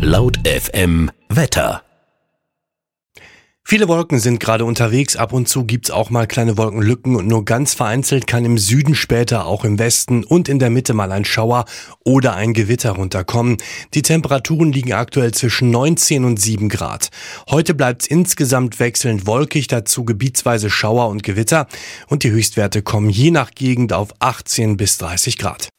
Laut FM Wetter. Viele Wolken sind gerade unterwegs, ab und zu gibt's auch mal kleine Wolkenlücken und nur ganz vereinzelt kann im Süden später auch im Westen und in der Mitte mal ein Schauer oder ein Gewitter runterkommen. Die Temperaturen liegen aktuell zwischen 19 und 7 Grad. Heute bleibt's insgesamt wechselnd wolkig, dazu gebietsweise Schauer und Gewitter und die Höchstwerte kommen je nach Gegend auf 18 bis 30 Grad.